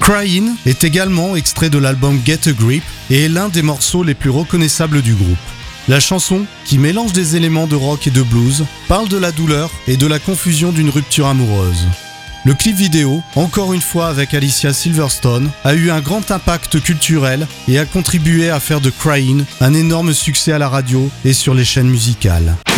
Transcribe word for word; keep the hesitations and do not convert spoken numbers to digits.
Cryin' est également extrait de l'album Get a Grip et est l'un des morceaux les plus reconnaissables du groupe. La chanson, qui mélange des éléments de rock et de blues, parle de la douleur et de la confusion d'une rupture amoureuse. Le clip vidéo, encore une fois avec Alicia Silverstone, a eu un grand impact culturel et a contribué à faire de Cryin' un énorme succès à la radio et sur les chaînes musicales.